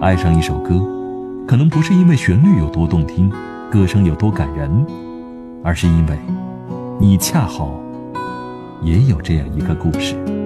爱上一首歌，可能不是因为旋律有多动听，歌声有多感人，而是因为你恰好也有这样一个故事。